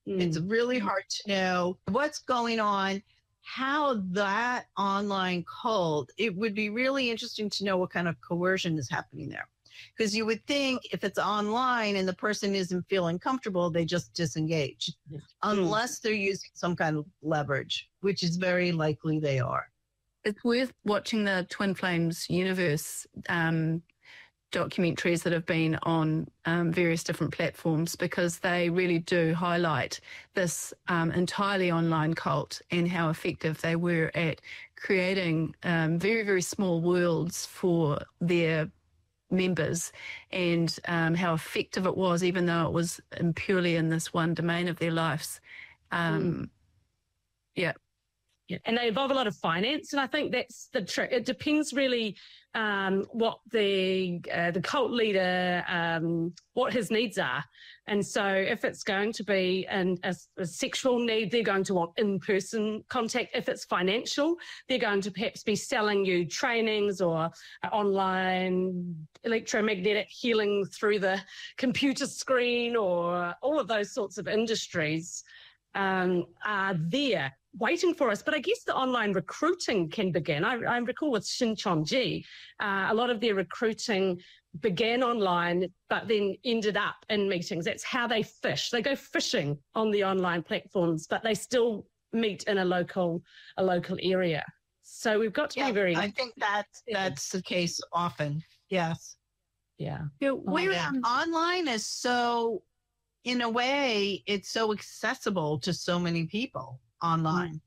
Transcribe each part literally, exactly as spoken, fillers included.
Mm. It's really hard to know what's going on, how that online cult, it would be really interesting to know what kind of coercion is happening there. Because you would think if it's online and the person isn't feeling comfortable, they just disengage, Yes. unless they're using some kind of leverage, which is very likely they are. It's worth watching the Twin Flames universe um, documentaries that have been on um, various different platforms, because they really do highlight this um, entirely online cult and how effective they were at creating um, very, very small worlds for their members, and um, how effective it was, even though it was purely in this one domain of their lives. Um, Mm. Yeah. Yeah. And they involve a lot of finance, and I think that's the trick. It depends really um, what the uh, the cult leader, um, what his needs are. And so if it's going to be an, a, a sexual need, they're going to want in-person contact. If it's financial, they're going to perhaps be selling you trainings or uh, online electromagnetic healing through the computer screen, or all of those sorts of industries um, are there waiting for us. But I guess the online recruiting can begin. I, I recall with Shincheonji, uh, a lot of their recruiting began online, but then ended up in meetings. That's how they fish. They go fishing on the online platforms, but they still meet in a local, a local area. So we've got to Yeah, be very. I think that's that's the case often. Yes. Yeah. Yeah, Oh, we're, yeah. um, Online is so, in a way, it's so accessible to so many people online.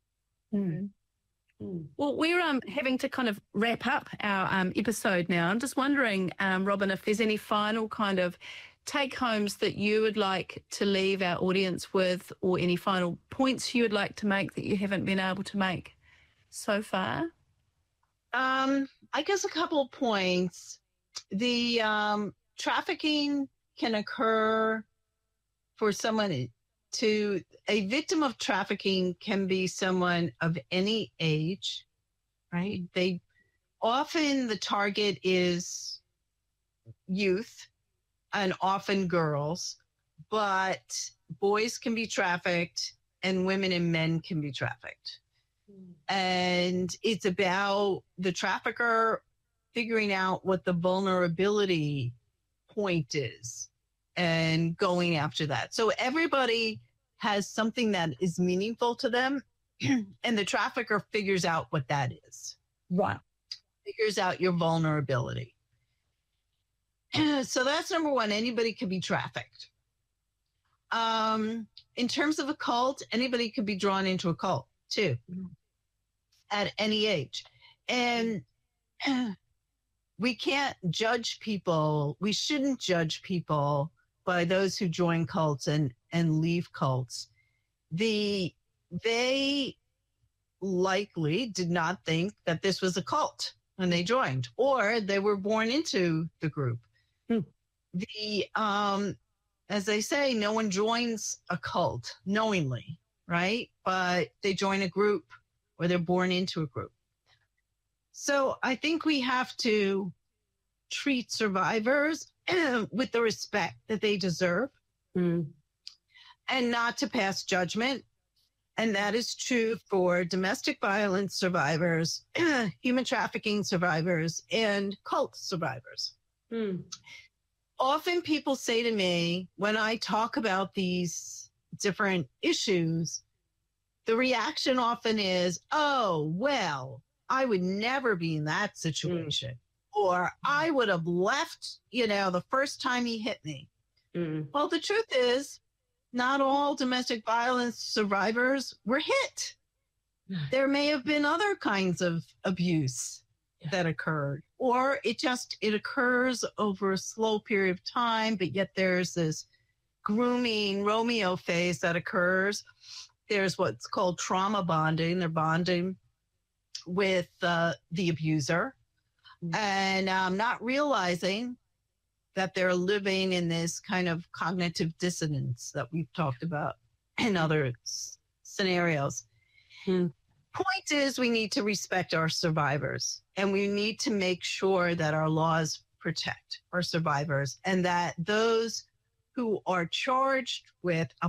Mm. Mm. Well, we're um, having to kind of wrap up our um, episode now. I'm just wondering, um, Robin, if there's any final kind of take-homes that you would like to leave our audience with, or any final points you would like to make that you haven't been able to make so far? Um, I guess a couple of points. The um, trafficking can occur for someone to, a victim of trafficking can be someone of any age, right? They often, the target is youth and often girls, but boys can be trafficked and women and men can be trafficked. And it's about the trafficker figuring out what the vulnerability point is and going after that. So everybody has something that is meaningful to them, and the trafficker figures out what that is. Right. Figures out your vulnerability. So that's number one. Anybody could be trafficked. Um, in terms of a cult, anybody could be drawn into a cult too, at any age. And we can't judge people. We shouldn't judge people by those who join cults and, and leave cults. The, they likely did not think that this was a cult when they joined, or they were born into the group. Hmm. The, um, as they say, no one joins a cult knowingly, right? But they join a group, or they're born into a group. So I think we have to treat survivors with the respect that they deserve, Mm. and not to pass judgment. And that is true for domestic violence survivors, human trafficking survivors, and cult survivors. Mm. Often people say to me, when I talk about these different issues, the reaction often is, oh, well, I would never be in that situation. Mm. Or I would have left, you know, the first time he hit me. Mm. Well, the truth is, not all domestic violence survivors were hit. There may have been other kinds of abuse yeah. that occurred, or it just, it occurs over a slow period of time, but yet there's this grooming Romeo phase that occurs. There's what's called trauma bonding. They're bonding with uh, the abuser, mm-hmm. and um, not realizing that they're living in this kind of cognitive dissonance that we've talked about in other s- scenarios. Hmm. Point is, we need to respect our survivors, and we need to make sure that our laws protect our survivors, and that those who are charged with a